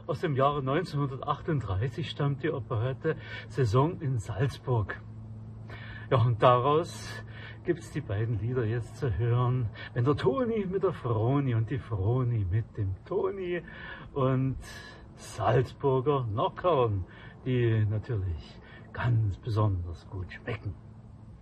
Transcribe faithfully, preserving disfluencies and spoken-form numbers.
Aus dem Jahre neunzehnhundertachtunddreißig stammt die Operette Saison in Salzburg. Ja, und daraus gibt's die beiden Lieder jetzt zu hören. Wenn der Toni mit der Froni und die Froni mit dem Toni und Salzburger Nockern, die natürlich ganz besonders gut schmecken.